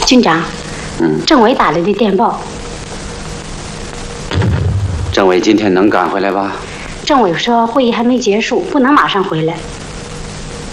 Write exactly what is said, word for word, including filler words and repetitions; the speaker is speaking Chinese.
军长， 嗯， 政委打来的电报。 政委今天能赶回来吧？ 政委说会议还没结束，不能马上回来。